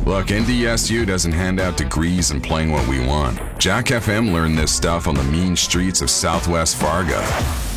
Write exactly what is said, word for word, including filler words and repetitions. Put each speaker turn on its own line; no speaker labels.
Look, N D S U doesn't hand out degrees in playing what we want. Jack F M learned this stuff on the mean streets of Southwest Fargo.